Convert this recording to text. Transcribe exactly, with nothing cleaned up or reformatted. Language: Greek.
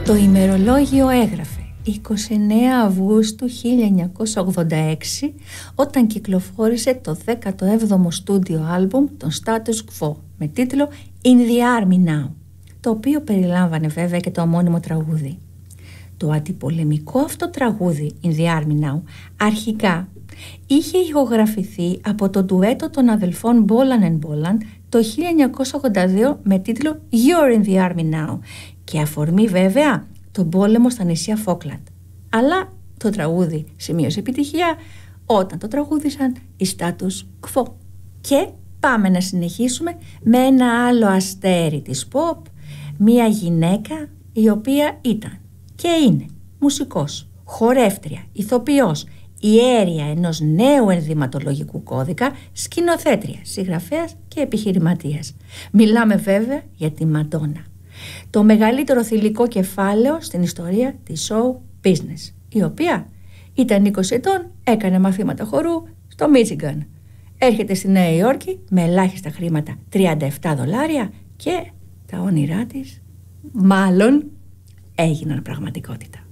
Το ημερολόγιο έγραφε εικοστή ενάτη Αυγούστου χίλια εννιακόσια ογδόντα έξι, όταν κυκλοφόρησε το δέκατο έβδομο στούντιο άλμπουμ των Status Quo με τίτλο In the Army Now, το οποίο περιλάμβανε βέβαια και το ομώνυμο τραγούδι. Το αντιπολεμικό αυτό τραγούδι In the Army Now αρχικά είχε ηχογραφηθεί από το ντουέτο των αδελφών Bolan and Bolan το χίλια εννιακόσια ογδόντα δύο με τίτλο You're in the Army Now, και αφορμή βέβαια τον πόλεμο στα νησιά Φόκλαντ. Αλλά το τραγούδι σημείωσε επιτυχία όταν το τραγούδισαν οι Status Quo. Και πάμε να συνεχίσουμε με ένα άλλο αστέρι της pop, μια γυναίκα η οποία ήταν και είναι μουσικός, χορεύτρια, ηθοποιός, ιέρια ενός νέου ενδυματολογικού κώδικα, σκηνοθέτρια, συγγραφέας και επιχειρηματίας. Μιλάμε βέβαια για τη Μαντόνα, το μεγαλύτερο θηλυκό κεφάλαιο στην ιστορία της show business, η οποία ήταν είκοσι ετών, έκανε μαθήματα χορού στο Μίτσιγκαν. Έρχεται στη Νέα Υόρκη με ελάχιστα χρήματα, τριάντα επτά δολάρια, και τα όνειρά της μάλλον έγιναν πραγματικότητα.